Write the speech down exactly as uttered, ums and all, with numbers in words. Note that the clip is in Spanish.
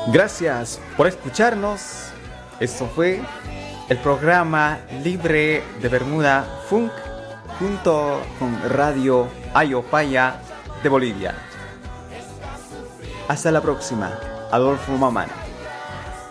Gracias por escucharnos. Esto fue el programa Libre de Bermuda Funk junto con Radio Ayopaya de Bolivia. Hasta la próxima. Adolfo Mamani.